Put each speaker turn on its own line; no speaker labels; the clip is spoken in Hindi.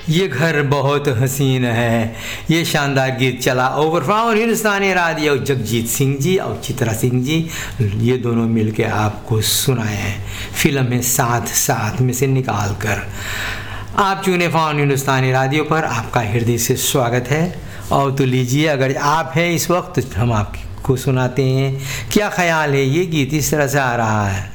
ये घर बहुत हसीन है, ये शानदार गीत चला ओवर हिंदुस्तानी राडियो। जगजीत सिंह जी और चित्रा सिंह जी ये दोनों मिलके आपको सुनाए हैं फिल्म में साथ साथ में से निकाल कर। आप चुने फाउन हिंदुस्तानी राडियो पर आपका हृदय से स्वागत है। और तो लीजिए, अगर आप हैं इस वक्त हम आपको सुनाते हैं। क्या ख्याल है, ये गीत इस तरह से आ रहा है।